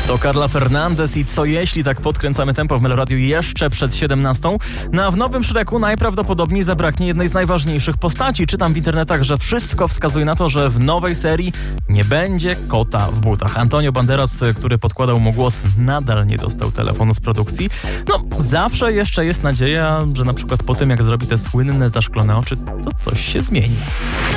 To Carla Fernandez i Co jeśli, tak podkręcamy tempo w Meloradiu jeszcze przed 17. No a w nowym Shreku najprawdopodobniej zabraknie jednej z najważniejszych postaci. Czytam w internetach, że wszystko wskazuje na to, że w nowej serii nie będzie kota w butach. Antonio Banderas, który podkładał mu głos, nadal nie dostał telefonu z produkcji. No, zawsze jeszcze jest nadzieja, że na przykład po tym, jak zrobi te słynne zaszklone oczy, to coś się zmieni.